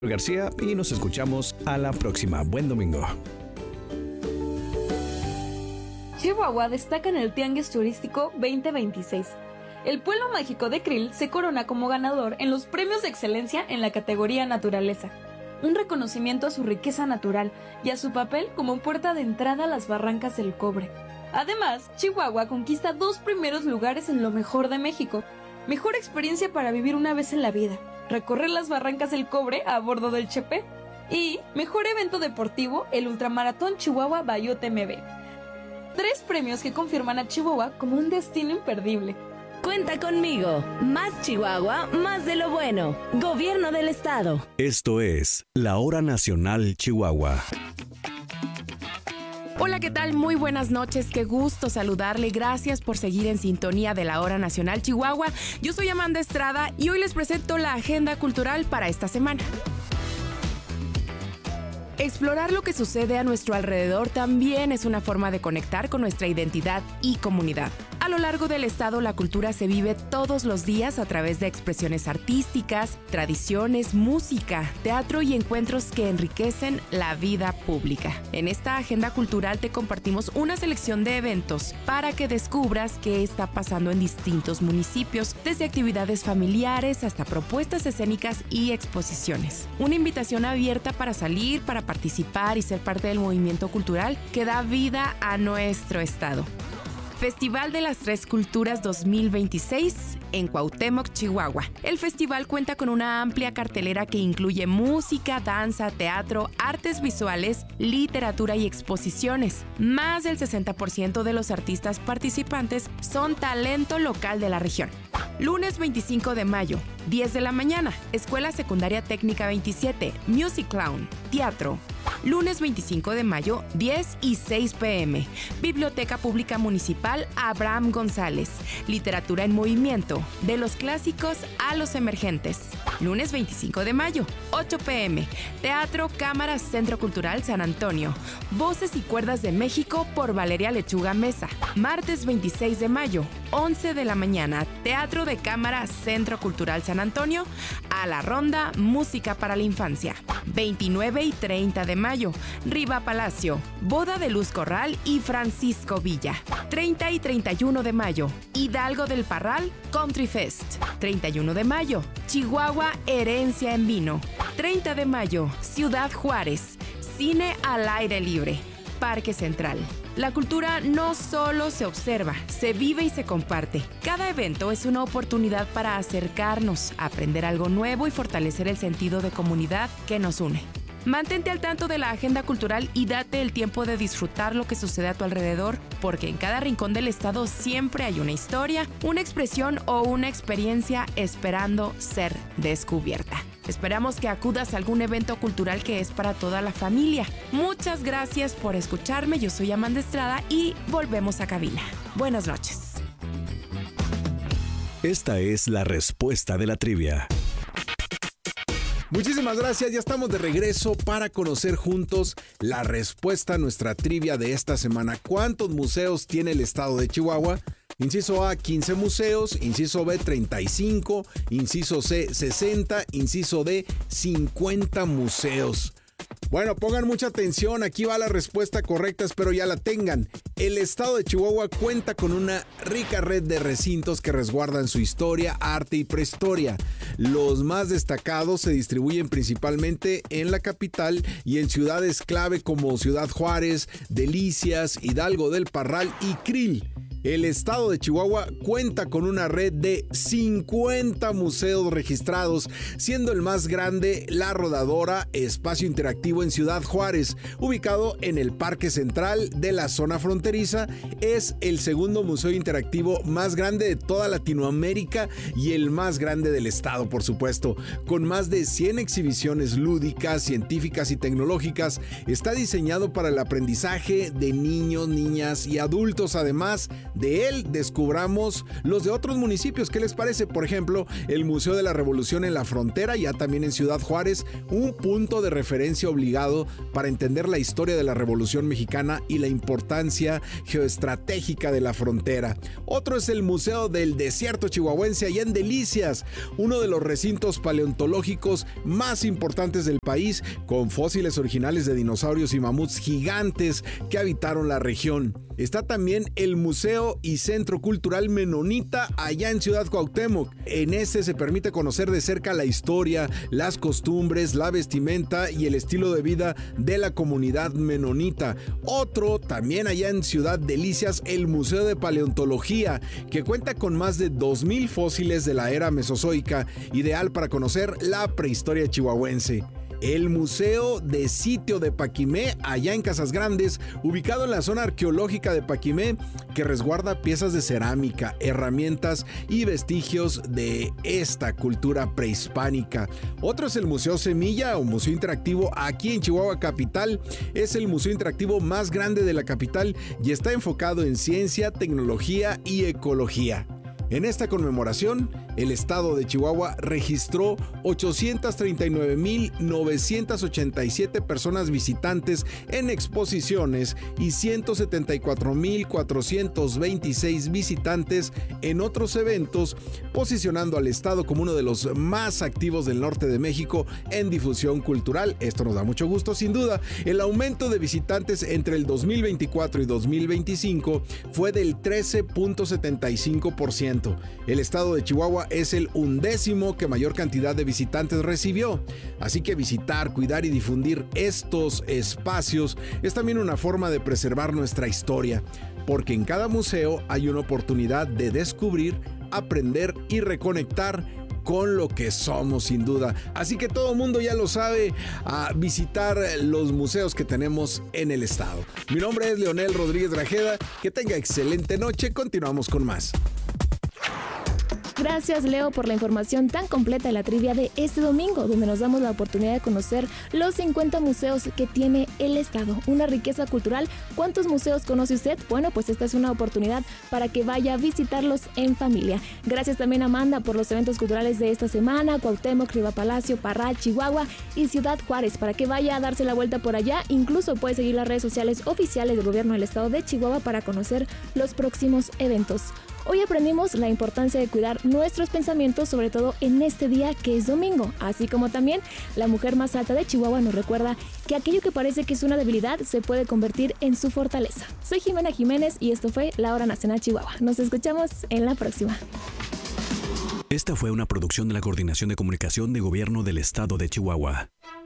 García y nos escuchamos a la próxima. Buen domingo. Chihuahua destaca en el Tianguis Turístico 2026. El pueblo mágico de Krill se corona como ganador en los premios de excelencia en la categoría Naturaleza, un reconocimiento a su riqueza natural y a su papel como puerta de entrada a las barrancas del cobre. Además, Chihuahua conquista 2 primeros lugares en lo mejor de México. Mejor experiencia para vivir una vez en la vida, recorrer las barrancas del cobre a bordo del Chepe. Y mejor evento deportivo, el Ultramaratón Chihuahua Bayote MB. 3 premios que confirman a Chihuahua como un destino imperdible. Cuenta conmigo. Más Chihuahua, más de lo bueno. Gobierno del Estado. Esto es La Hora Nacional Chihuahua. Hola, ¿qué tal? Muy buenas noches, qué gusto saludarle. Gracias por seguir en sintonía de La Hora Nacional Chihuahua. Yo soy Amanda Estrada y hoy les presento la agenda cultural para esta semana. Explorar lo que sucede a nuestro alrededor también es una forma de conectar con nuestra identidad y comunidad. A lo largo del estado, la cultura se vive todos los días a través de expresiones artísticas, tradiciones, música, teatro y encuentros que enriquecen la vida pública. En esta agenda cultural te compartimos una selección de eventos para que descubras qué está pasando en distintos municipios, desde actividades familiares hasta propuestas escénicas y exposiciones. Una invitación abierta para salir, para participar y ser parte del movimiento cultural que da vida a nuestro estado. Festival de las Tres Culturas 2026 en Cuauhtémoc, Chihuahua. El festival cuenta con una amplia cartelera que incluye música, danza, teatro, artes visuales, literatura y exposiciones. Más del 60% de los artistas participantes son talento local de la región. Lunes 25 de mayo, 10 de la mañana, Escuela Secundaria Técnica 27, Music Clown, teatro. Lunes 25 de mayo, 10 y 6 p.m. Biblioteca Pública Municipal Abraham González. Literatura en movimiento, de los clásicos a los emergentes. Lunes 25 de mayo, 8 p.m. Teatro Cámara Centro Cultural San Antonio. Voces y Cuerdas de México por Valeria Lechuga Mesa. Martes 26 de mayo, 11 de la mañana. Teatro de Cámara Centro Cultural San Antonio. A la Ronda, Música para la Infancia. 29 y 30 de mayo, Riva Palacio, Boda de Luz Corral y Francisco Villa. 30 y 31 de mayo, Hidalgo del Parral, Country Fest. 31 de mayo, Chihuahua, Herencia en Vino. 30 de mayo, Ciudad Juárez, Cine al aire libre, Parque Central. La cultura no solo se observa, se vive y se comparte. Cada evento es una oportunidad para acercarnos, aprender algo nuevo y fortalecer el sentido de comunidad que nos une. Mantente al tanto de la agenda cultural y date el tiempo de disfrutar lo que sucede a tu alrededor, porque en cada rincón del estado siempre hay una historia, una expresión o una experiencia esperando ser descubierta. Esperamos que acudas a algún evento cultural que es para toda la familia. Muchas gracias por escucharme, yo soy Amanda Estrada y volvemos a cabina. Buenas noches. Esta es la respuesta de la trivia. Muchísimas gracias, ya estamos de regreso para conocer juntos la respuesta a nuestra trivia de esta semana. ¿Cuántos museos tiene el estado de Chihuahua? Inciso A, 15 museos, inciso B, 35, inciso C, 60, inciso D, 50 museos. Bueno, pongan mucha atención, aquí va la respuesta correcta, espero ya la tengan. El estado de Chihuahua cuenta con una rica red de recintos que resguardan su historia, arte y prehistoria. Los más destacados se distribuyen principalmente en la capital y en ciudades clave como Ciudad Juárez, Delicias, Hidalgo del Parral y Krill. El estado de Chihuahua cuenta con una red de 50 museos registrados, siendo el más grande La Rodadora, espacio interactivo en Ciudad Juárez, ubicado en el Parque Central de la zona fronteriza. Es el segundo museo interactivo más grande de toda Latinoamérica y el más grande del estado, por supuesto. Con más de 100 exhibiciones lúdicas, científicas y tecnológicas, está diseñado para el aprendizaje de niños, niñas y adultos, además de él descubramos los de otros municipios. ¿Qué les parece? Por ejemplo, el Museo de la Revolución en la Frontera, ya también en Ciudad Juárez, un punto de referencia obligado para entender la historia de la Revolución Mexicana y la importancia geoestratégica de la frontera. Otro es el Museo del Desierto Chihuahuense allá en Delicias, uno de los recintos paleontológicos más importantes del país, con fósiles originales de dinosaurios y mamuts gigantes que habitaron la región. Está también el Museo y Centro Cultural Menonita allá en Ciudad Cuauhtémoc. En este se permite conocer de cerca la historia, las costumbres, la vestimenta y el estilo de vida de la comunidad menonita. Otro, también allá en Ciudad Delicias, el Museo de Paleontología, que cuenta con más de 2,000 fósiles de la era mesozoica, ideal para conocer la prehistoria chihuahuense. El Museo de Sitio de Paquimé, allá en Casas Grandes, ubicado en la zona arqueológica de Paquimé, que resguarda piezas de cerámica, herramientas y vestigios de esta cultura prehispánica. Otro es el Museo Semilla o Museo Interactivo aquí en Chihuahua Capital. Es el museo interactivo más grande de la capital y está enfocado en ciencia, tecnología y ecología. En esta conmemoración, el estado de Chihuahua registró 839,987 personas visitantes en exposiciones y 174,426 visitantes en otros eventos, posicionando al estado como uno de los más activos del norte de México en difusión cultural. Esto nos da mucho gusto, sin duda. El aumento de visitantes entre el 2024 y 2025 fue del 13.75%. El estado de Chihuahua es el 11º que mayor cantidad de visitantes recibió. Así que visitar, cuidar y difundir estos espacios es también una forma de preservar nuestra historia, porque en cada museo hay una oportunidad de descubrir, aprender y reconectar con lo que somos, sin duda. Así que todo el mundo ya lo sabe, a visitar los museos que tenemos en el estado. Mi nombre es Leonel Rodríguez Grajeda. Que tenga excelente noche. Continuamos con más. Gracias, Leo, por la información tan completa de la trivia de este domingo, donde nos damos la oportunidad de conocer los 50 museos que tiene el estado. Una riqueza cultural. ¿Cuántos museos conoce usted? Bueno, pues esta es una oportunidad para que vaya a visitarlos en familia. Gracias también, Amanda, por los eventos culturales de esta semana: Cuauhtémoc, Riva Palacio, Parral, Chihuahua y Ciudad Juárez, para que vaya a darse la vuelta por allá. Incluso puede seguir las redes sociales oficiales del gobierno del estado de Chihuahua para conocer los próximos eventos. Hoy aprendimos la importancia de cuidar nuestros pensamientos, sobre todo en este día que es domingo, así como también la mujer más alta de Chihuahua nos recuerda que aquello que parece que es una debilidad se puede convertir en su fortaleza. Soy Jimena Jiménez y esto fue La Hora Nacional Chihuahua. Nos escuchamos en la próxima. Esta fue una producción de la Coordinación de Comunicación de Gobierno del Estado de Chihuahua.